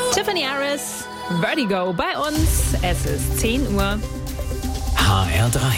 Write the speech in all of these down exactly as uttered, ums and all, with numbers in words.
Tiffany Harris, Vertigo bei uns. Es ist zehn Uhr. H R drei.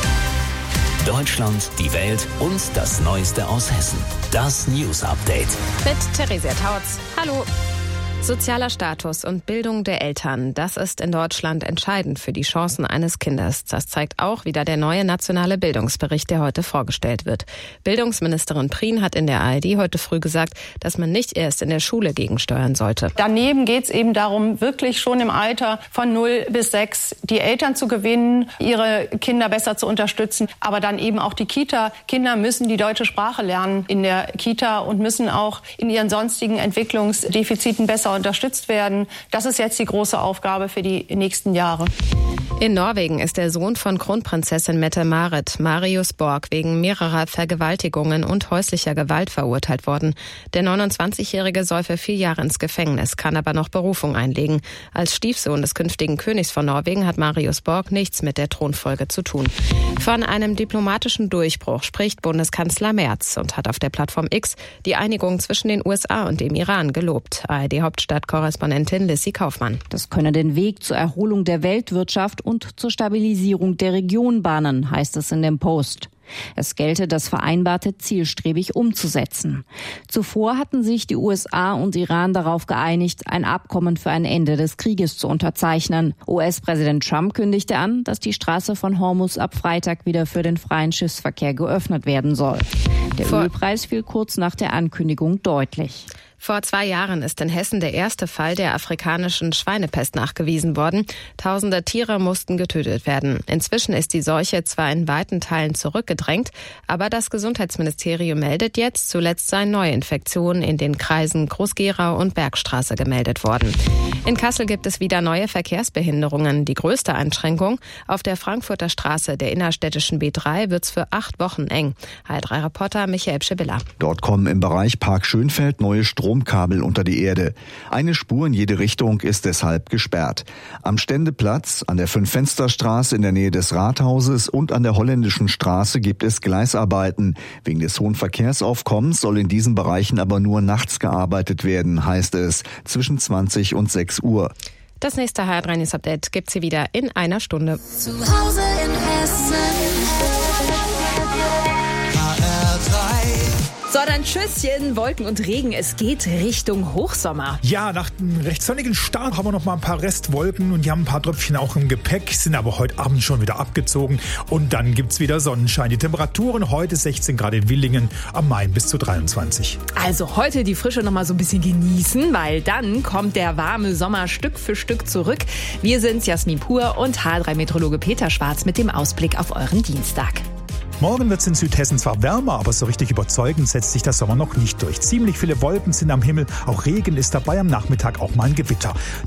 Deutschland, die Welt und das Neueste aus Hessen. Das News Update. Mit Theresia Tautz. Hallo. Sozialer Status und Bildung der Eltern, das ist in Deutschland entscheidend für die Chancen eines Kindes. Das zeigt auch wieder der neue nationale Bildungsbericht, der heute vorgestellt wird. Bildungsministerin Prien hat in der A R D heute früh gesagt, dass man nicht erst in der Schule gegensteuern sollte. Daneben geht es eben darum, wirklich schon im Alter von null bis sechs die Eltern zu gewinnen, ihre Kinder besser zu unterstützen, aber dann eben auch die Kita. Kinder müssen die deutsche Sprache lernen in der Kita und müssen auch in ihren sonstigen Entwicklungsdefiziten besser unterstützt werden. Das ist jetzt die große Aufgabe für die nächsten Jahre. In Norwegen ist der Sohn von Kronprinzessin Mette-Marit, Marius Borg, wegen mehrerer Vergewaltigungen und häuslicher Gewalt verurteilt worden. Der neunundzwanzigjährige soll für vier Jahre ins Gefängnis, kann aber noch Berufung einlegen. Als Stiefsohn des künftigen Königs von Norwegen hat Marius Borg nichts mit der Thronfolge zu tun. Von einem diplomatischen Durchbruch spricht Bundeskanzler Merz und hat auf der Plattform X die Einigung zwischen den U S A und dem Iran gelobt. A R D-Hauptstadtkorrespondentin Lissy Kaufmann. Das könne den Weg zur Erholung der Weltwirtschaft und zur Stabilisierung der Region bahnen, heißt es in dem Post. Es gelte, das Vereinbarte zielstrebig umzusetzen. Zuvor hatten sich die U S A und Iran darauf geeinigt, ein Abkommen für ein Ende des Krieges zu unterzeichnen. U S-Präsident Trump kündigte an, dass die Straße von Hormuz ab Freitag wieder für den freien Schiffsverkehr geöffnet werden soll. Der Vor Ölpreis fiel kurz nach der Ankündigung deutlich. Vor zwei Jahren ist in Hessen der erste Fall der afrikanischen Schweinepest nachgewiesen worden. Tausende Tiere mussten getötet werden. Inzwischen ist die Seuche zwar in weiten Teilen zurückgedrängt, aber das Gesundheitsministerium meldet jetzt, zuletzt seien Neuinfektionen in den Kreisen Groß-Gerau und Bergstraße gemeldet worden. In Kassel gibt es wieder neue Verkehrsbehinderungen. Die größte Einschränkung: auf der Frankfurter Straße der innerstädtischen B drei wird's für acht Wochen eng. H R drei Reporter Michael Pschibilla. Dort kommen im Bereich Park Schönfeld neue Stromkabel unter die Erde. Eine Spur in jede Richtung ist deshalb gesperrt. Am Ständeplatz, an der Fünf-Fenster-Straße in der Nähe des Rathauses und an der Holländischen Straße gibt es Gleisarbeiten. Wegen des hohen Verkehrsaufkommens soll in diesen Bereichen aber nur nachts gearbeitet werden, heißt es, zwischen zwanzig und sechs Uhr. Das nächste H R drei News Update gibt's hier wieder in einer Stunde. Zu Hause in Hessen. H R drei. So, dann Tschüsschen, Wolken und Regen. Es geht Richtung Hochsommer. Ja, nach einem recht sonnigen Start haben wir noch mal ein paar Restwolken und die haben ein paar Tröpfchen auch im Gepäck, sind aber heute Abend schon wieder abgezogen und dann gibt's wieder Sonnenschein. Die Temperaturen heute sechzehn Grad in Willingen, am Main bis zu dreiundzwanzig. Also heute die Frische noch mal so ein bisschen genießen, weil dann kommt der warme Sommer Stück für Stück zurück. Wir sind Jasmin Pur und H R drei Meteorologe Peter Schwarz mit dem Ausblick auf euren Dienstag. Morgen wird es in Südhessen zwar wärmer, aber so richtig überzeugend setzt sich der Sommer noch nicht durch. Ziemlich viele Wolken sind am Himmel, auch Regen ist dabei, am Nachmittag auch mal ein Gewitter.